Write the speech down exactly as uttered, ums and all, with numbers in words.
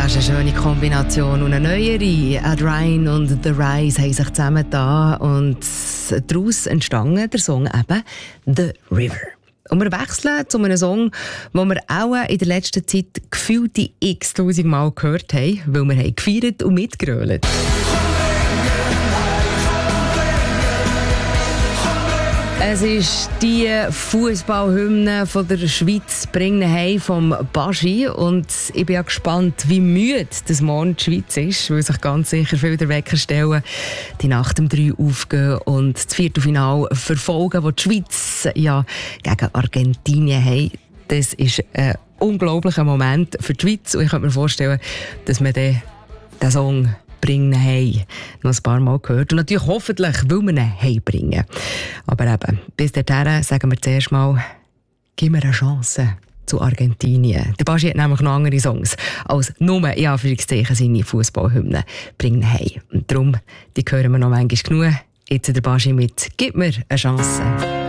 Das ist eine schöne Kombination. Und eine neuere, Ad Ryan und The Rise haben sich zusammengetan und daraus entstanden der Song eben «The River». Und wir wechseln zu einem Song, den wir auch in der letzten Zeit gefühlte x-tausend Mal gehört haben, weil wir haben gefeiert und mitgerölt. Es ist die Fußballhymne von der Schweiz «Bring ihn heim» vom Baschi. Und ich bin ja gespannt, wie müde das morgen die Schweiz ist, weil sich ganz sicher viele der Wecker stellen, die Nacht um drei aufgehen und das Viertelfinale verfolgen, wo die Schweiz ja gegen Argentinien haben. Das ist ein unglaublicher Moment für die Schweiz. Und ich kann mir vorstellen, dass man den, den Song «Bring ihn heim» noch ein paar Mal gehört. Und natürlich hoffentlich will man ihn heimbringen. Aber eben, bis dahin sagen wir zuerst mal, gib mir eine Chance zu Argentinien. Der Baschi hat nämlich noch andere Songs als nur, in Anführungszeichen, seine Fußballhymnen «Bring ihn heim». Und darum, die hören wir noch manchmal genug. Jetzt der Baschi mit «Gib mir eine Chance».